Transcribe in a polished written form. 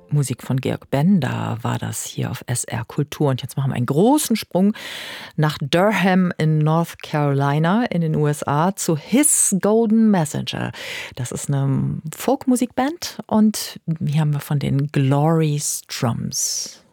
Musik von Georg Benda war das hier auf SR Kultur. Und jetzt machen wir einen großen Sprung nach Durham in North Carolina in den USA zu His Golden Messenger. Das ist eine Folkmusikband und hier haben wir von den Glory Strums.